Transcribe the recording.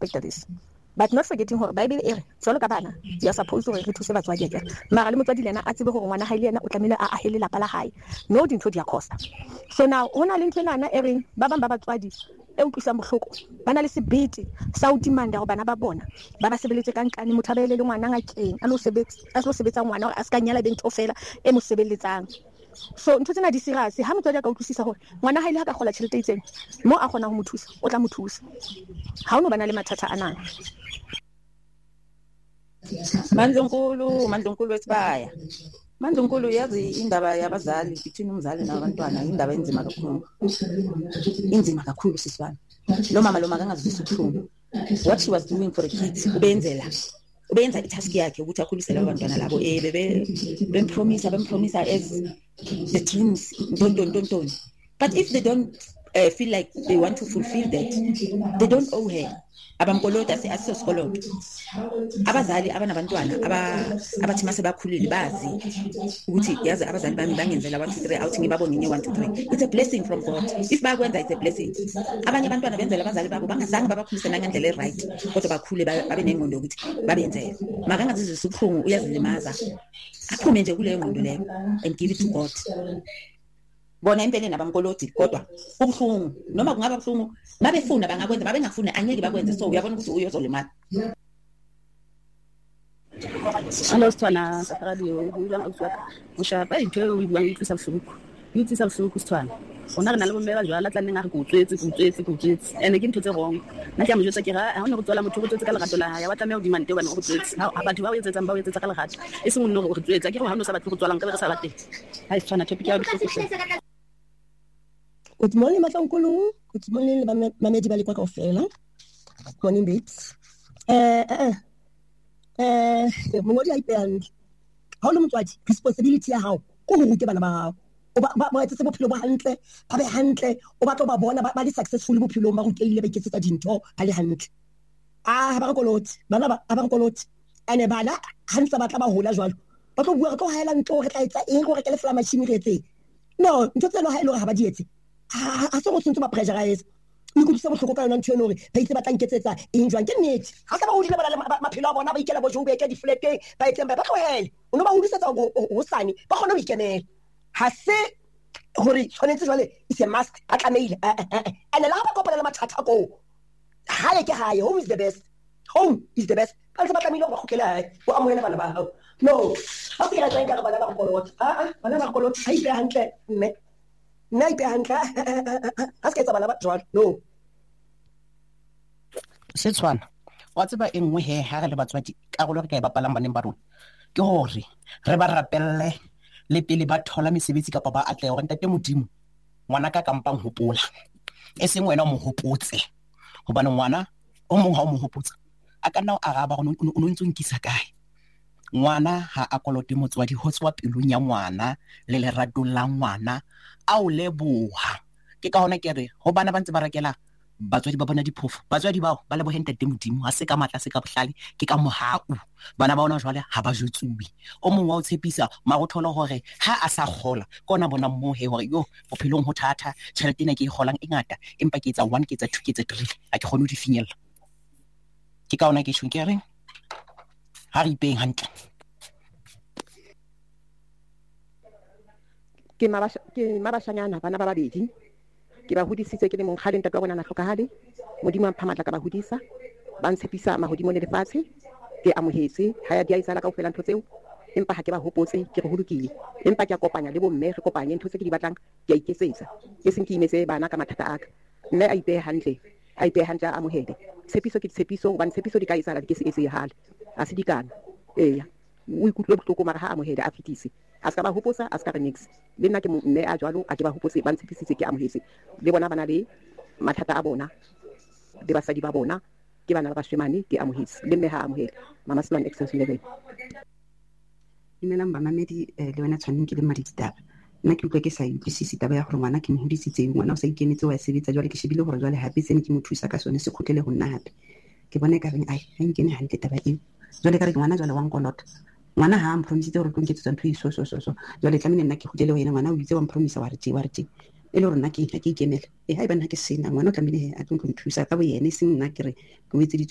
respect this. But not forgetting hore Bible e re jwalo ka bana you are supposed to re thuse batswadi ya mara le motswadi lena a tsebe hore ngwana hae le yena o tlamehile a ahele lapa la hae no dintho di a costa. So now hona le ntwenana e reng ba bang ba batswadi e utlwisang bohloko bana le sebete sa o dimanda go bana ba bona ba ba sebeletse ka nkane motho a ba ele le ngwana ngakeng a lo sebetsa ngwana a ska nyala bentho fela e mo sebeletsang. So ntho tsena di serious ha motswadi a ka utlwisisa hore ngwana hae le ha ka gola tšhelete itseng mo a gona go mo thusa o tla mo thusa ha o no bana le mathata ana. Mandlunkulu esibaya. Mandlunkulu yazi indaba yabazali between umzali nabantwana indaba enzima kakhulu. Inzima kakhulu sisibani. Lo mama akangazivisa ubuhlungu. What she was doing for the kids ubenza itask yakhe ukuthi akhulisele abantwana labo bempromisa as the dreams don't. But if they don't feel like they want to fulfill that, they don't owe her. Abamkolota asisosikoloto abazali abanabantwana abathi mase bakhulile bazi ukuthi yazi abazali bami bangenzela 1 2 3 out ngibabone nge 1 2 3. It's a blessing from God. If bakwenza it's a blessing. Abanye abantwana benzela abazali babo bangazange babakhulise ngendlela right kodwa bakhule babe nengqondo ukuthi babenzele makangazizwe ubuhlungu uyazilimaza aphume nje kule ngqondo leyo and give it to God. Bona empeleni abamkoloti kodwa ubuhlungu noma kungaba ubuhlungu babefuna bangakwenza babengafuni angeke bakwenze so uyabona ukuthi uyozolimala. Hello Sithwana radio ngizwa ukuzwa ushapa into uyibangisa buhlungu yithisa buhlungu Sithwana ona rena le bomme ba jwala tla nna go tswetse ene ke ntho tse wrong nna ke mo jwetsa ke ga ha ona go tswala motho go tswetse ka lerato la ya wa tla me o dimante ba no go tswetse ha batho ba o etsetsang ba o etsetsa ka lerato e seng nno go tswetsa ke go ha no sa batho go tswalang ka be re sa bateng ha Sithwana topic ya go. Good morning, Matankulu. Good morning, Mamedi Balikwa Kofela. Good morning, babes. Mongodi a ipehang. Ha o le motswadi, responsibility ya hao go go rute bana ba hao. Ba etse bophelo ba hantle, ba be hantle, o batla ba bona ba le successful bophelong ba ruteile ba iketsetsa dintho ba le hantle. Ba re koloti, bana ba ba koloti. Ane bana hantle ba tla ba hola jwalo. Ba tlo bua re tlo haela ntlo re tla etsa eng go rekele fela machine re etse. No, ntho tseno ha ile ha ba di etse. Ha se go tsentse ba pressurize o ikutlisa bohloko ka yona ntho eno re ba itse ba tla nketsetsa eng jwang ke nnete ha se ba hodile ba le maphelo a bona ba ikela bo jobe ke di-flat ba etseng ba tlohele o no ba hodisetsa hosane ba kgone ho ikemela ha se hore tshwanetse jwale is a must a tlameile ene la ba kopana le mathata ko hae ke hae home is the best ba se ba tlameile go khokela hae o amohela bana ba hao no ha ke ya tsang ka bana ba kolota bana ba kolota ha ipe hantle mme naipe hantle ha se ka etsa bana ba jwalo no Setswana wa tseba engwe he ha re le batswadi karolo re ka e bapalang baneng ba rona ke hore re ba rapelle le pele ba thola mesebetsi kapa ba atleha hore ntate modimo ngwana ka kampang hopola e seng wena o mo hopotse hobane ngwana o mong ha o mo hopotsa a ka nna o araba o ntse nkisa kae ngwana ha a kolote motswadi ho tswa pelong ya ngwana le lerato la ngwana a o leboha ke ka hona ke re ho bana ba ntse ba rekela batswadi ba bona diphofu batswadi bao ba le bohenta ntate modimo ha se ka matla se ka bohlale ke ka mohau bana ba ona jwale ha ba jwetsuwe o mong wa o tshepisa ma go thola hore ha a sa gola kona bona mohe hore yo bophelong ho thata tšhelete ena ke e golang e ngata empa ke etsa 1 ke etsa 2 ke etsa 3 a ke kgone ho di finyella ke ka hona ke tshweng ke re ha re ipeng hantle ke mabashanyana bana ba babedi ke ba hodisitse ke le mong khale ntate wa bona na hlokahale modimo a mphamatla ka ba hodisa ba ntshepisa mahodimo le lefatshe ke amohetse ha ya dia isala ka ofela ntho tseo empa ha ke ba hopotse ke re holukile empa ke a kopanya le bomme re kopanye ntho tse ke di batlang ke a iketsetsa ke seng ke imetse bana ka mathata aka nne a ipehe hantle a amohele tshepiso ke tshepiso ba tshepiso di ka isala di ke se etse hale a se dikana eya o ikutlwe bohloko mara ha amohele a fitise a ska ba hopotsa a ska re nix le nna ke mme a jwalo a ke ba hopotse ba ntshepisitse ke amohetse le bona bana le mathata a bona le basadi ba bona ke bana ba bashemane ke amohetse le mme ha amohele mama Silwane extension 11 imelang ba mamedi le wena tshwaneng ke le maditaba nna ke utlwa ke sa utlwisisi taba ya gore ngwana ke mo hodisitse ngwana o sa ikemetse wa sebetsa jwale ke shebile gore jwale hape tsene ke mo thusa ka sone se khutlele ho nna hape ke bona ka reng ai ha nkene hantle taba eo jwale ka re ngwana jwale wa nkolota ngwana ha mpromisitse gore tlo nketsetsa ntho iso so jwale tlamene nna ke khutlele wena ngwana o itse wa mpromisa wa re tje e le gore nna ke ikemela ha e bana ke sena ngwana o tlamene a tlo nthusa ka bo yene seng nna ke re ke o etse